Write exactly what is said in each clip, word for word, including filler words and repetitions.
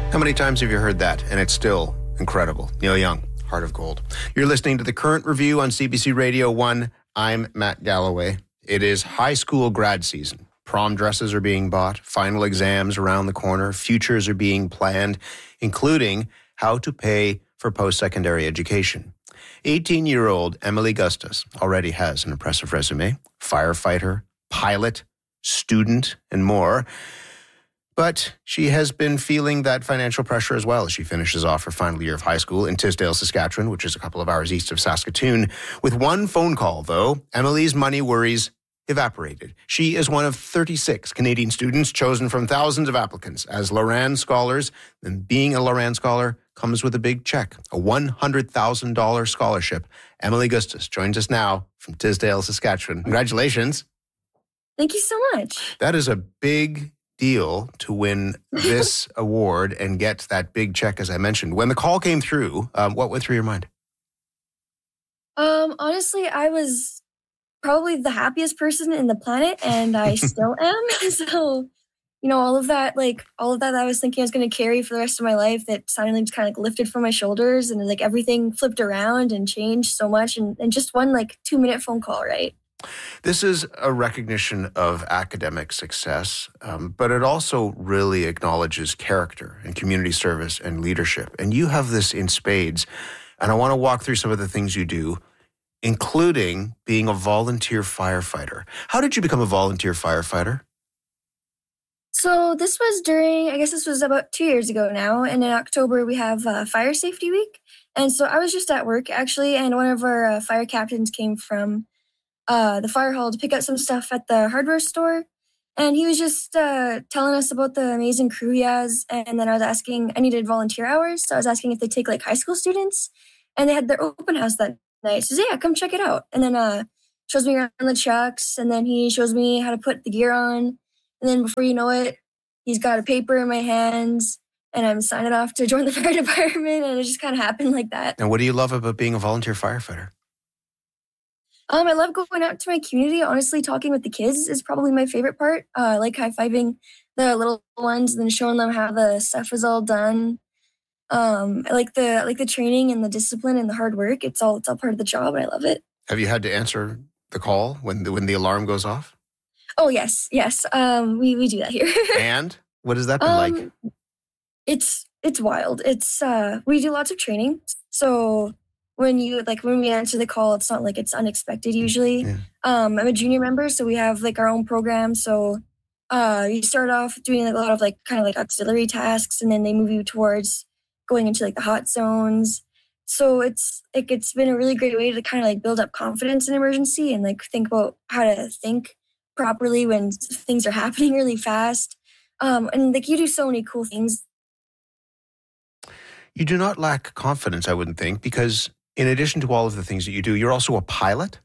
How many times have you heard that? And it's still incredible. Neil Young, Heart of Gold. You're listening to The Current Review on C B C Radio one. I'm Matt Galloway. It is high school grad season. Prom dresses are being bought, final exams around the corner, futures are being planned, including how to pay for post-secondary education. eighteen-year-old Emily Gustus already has an impressive resume: firefighter, pilot, student, and more. But she has been feeling that financial pressure as well as she finishes off her final year of high school in Tisdale, Saskatchewan, which is a couple of hours east of Saskatoon. With one phone call, though, Emily's money worries evaporated. She is one of thirty-six Canadian students chosen from thousands of applicants as Loran Scholars. And being a Loran Scholar comes with a big check, a one hundred thousand dollars scholarship. Emily Gustus joins us now from Tisdale, Saskatchewan. Congratulations. Thank you so much. That is a big deal to win this award and get that big check, as I mentioned. When the call came through, um, what went through your mind? Um, honestly, I was probably the happiest person in the planet, and I still am. So, you know, all of that, like, all of that, that I was thinking I was going to carry for the rest of my life, that suddenly just kind of like lifted from my shoulders, and like everything flipped around and changed so much, and, and just one like two minute phone call, right? This is a recognition of academic success, um, but it also really acknowledges character and community service and leadership. And you have this in spades. And I want to walk through some of the things you do, including being a volunteer firefighter. How did you become a volunteer firefighter? So this was during, I guess this was about two years ago now. And in October, we have uh, Fire Safety Week. And so I was just at work, actually, and one of our uh, fire captains came from uh, the fire hall to pick up some stuff at the hardware store. And he was just uh, telling us about the amazing crew he has. And then I was asking, I needed volunteer hours. So I was asking if they take like high school students. And they had their open house that night. So yeah, come check it out. And then uh, shows me around the trucks. And then he shows me how to put the gear on. And then before you know it, he's got a paper in my hands. And I'm signing off to join the fire department. And it just kind of happened like that. And what do you love about being a volunteer firefighter? Um, I love going out to my community. Honestly, talking with the kids is probably my favorite part. Uh, I like high-fiving the little ones and then showing them how the stuff is all done. Um, I like the I like the training and the discipline and the hard work. It's all it's all part of the job, and I love it. Have you had to answer the call when the, when the alarm goes off? Oh yes, yes. Um, we we do that here. And what has that been um, like? It's it's wild. It's uh, we do lots of training, so. When you like when we answer the call, it's not like it's unexpected usually. Yeah. Um, I'm a junior member, so we have like our own program. So uh, you start off doing like, a lot of like kind of like auxiliary tasks, and then they move you towards going into like the hot zones. So it's like it's been a really great way to kind of like build up confidence in emergency and like think about how to think properly when things are happening really fast. Um, and like you do so many cool things. You do not lack confidence, I wouldn't think, because in addition to all of the things that you do, you're also a pilot.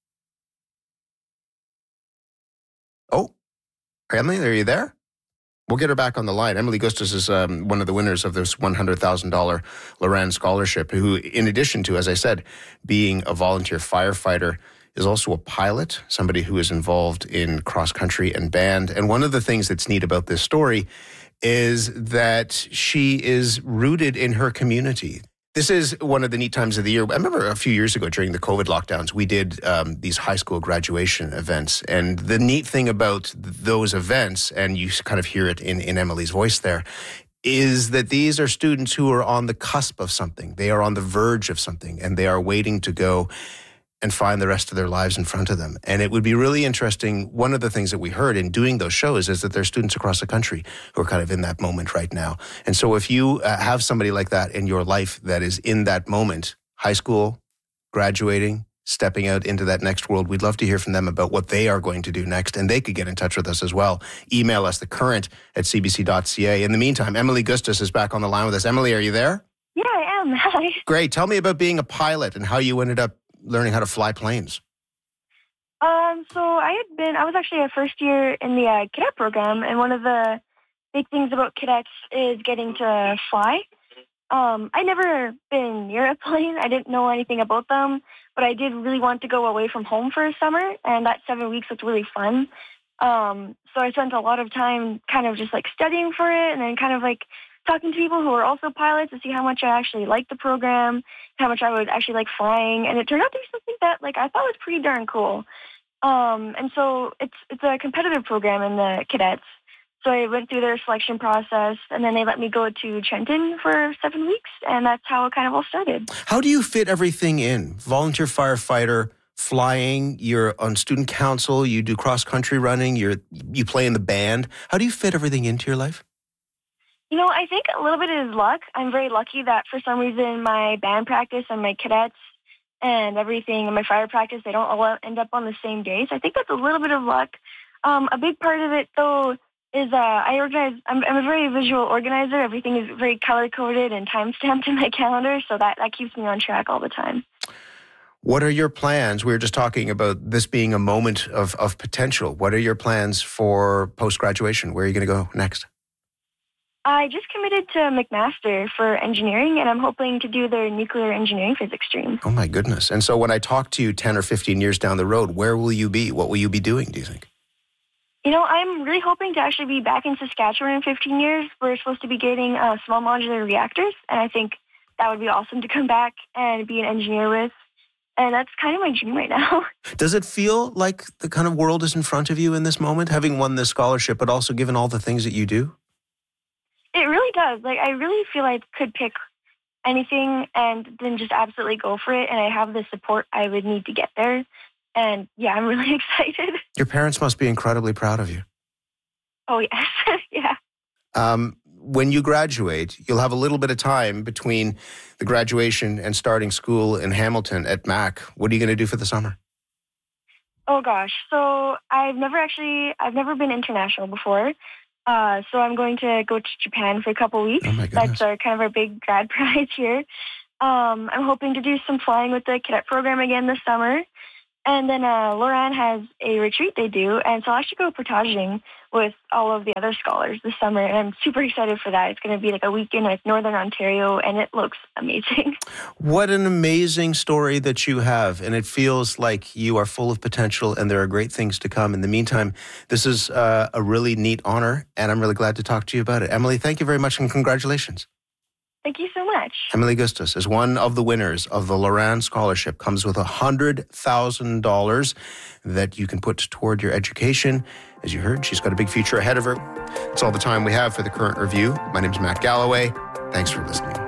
Oh, Emily, are you there? We'll get her back on the line. Emily Gustus is um, one of the winners of this one hundred thousand dollars Loran Scholarship, who, in addition to, as I said, being a volunteer firefighter, is also a pilot, somebody who is involved in cross-country and band. And one of the things that's neat about this story is that she is rooted in her community. This is one of the neat times of the year. I remember a few years ago during the COVID lockdowns, we did um, these high school graduation events. And the neat thing about those events, and you kind of hear it in, in Emily's voice there, is that these are students who are on the cusp of something. They are on the verge of something, and they are waiting to go and find the rest of their lives in front of them. And it would be really interesting. One of the things that we heard in doing those shows is that there are students across the country who are kind of in that moment right now. And so if you uh, have somebody like that in your life that is in that moment, high school, graduating, stepping out into that next world, we'd love to hear from them about what they are going to do next. And they could get in touch with us as well. Email us, thecurrent at c b c dot c a. In the meantime, Emily Gustus is back on the line with us. Emily, are you there? Yeah, I am. Hi. Great. Tell me about being a pilot and how you ended up learning how to fly planes. Um, so I had been, I was actually a first year in the uh, cadet program, and one of the big things about cadets is getting to fly. Um, I'd never been near a plane. I didn't know anything about them, but I did really want to go away from home for a summer, and that seven weeks looked really fun. Um, so I spent a lot of time kind of just like studying for it, and then kind of like talking to people who are also pilots to see how much I actually liked the program, how much I would actually like flying, and it turned out to be something that like I thought was pretty darn cool. Um, and so it's it's a competitive program in the cadets. So I went through their selection process, and then they let me go to Trenton for seven weeks, and that's how it kind of all started. How do you fit everything in? Volunteer firefighter, flying, you're on student council, you do cross-country running, you're, you play in the band. How do you fit everything into your life? You know, I think a little bit is luck. I'm very lucky that for some reason my band practice and my cadets and everything and my fire practice, they don't all end up on the same day. So I think that's a little bit of luck. Um, a big part of it, though, is uh, I organize. I'm, I'm a very visual organizer. Everything is very color-coded and time-stamped in my calendar, so that, that keeps me on track all the time. What are your plans? We were just talking about this being a moment of, of potential. What are your plans for post-graduation? Where are you going to go next? I just committed to McMaster for engineering, and I'm hoping to do their nuclear engineering physics stream. Oh, my goodness. And so when I talk to you ten or fifteen years down the road, where will you be? What will you be doing, do you think? You know, I'm really hoping to actually be back in Saskatchewan in fifteen years. We're supposed to be getting uh, small modular reactors, and I think that would be awesome to come back and be an engineer with. And that's kind of my dream right now. Does it feel like the kind of world is in front of you in this moment, having won this scholarship, but also given all the things that you do? It really does. Like, I really feel I could pick anything and then just absolutely go for it, and I have the support I would need to get there. And yeah, I'm really excited. Your parents must be incredibly proud of you. Oh, yes. Yeah. Um, when you graduate, you'll have a little bit of time between the graduation and starting school in Hamilton at M A C. What are you going to do for the summer? Oh, gosh. So I've never actually, I've never been international before. Uh, so I'm going to go to Japan for a couple weeks. Oh, my goodness. That's our, kind of our big grad prize here. Um, I'm hoping to do some flying with the cadet program again this summer. And then uh, Loran has a retreat they do, and so I'll actually go portaging with all of the other scholars this summer, and I'm super excited for that. It's going to be like a week in like Northern Ontario, and it looks amazing. What an amazing story that you have, and it feels like you are full of potential, and there are great things to come. In the meantime, this is uh, a really neat honor, and I'm really glad to talk to you about it. Emily, thank you very much, and congratulations. Thank you so much. Emily Gustus is one of the winners of the Loran Scholarship. Comes with one hundred thousand dollars that you can put toward your education. As you heard, she's got a big future ahead of her. That's all the time we have for the Current Review. My name is Matt Galloway. Thanks for listening.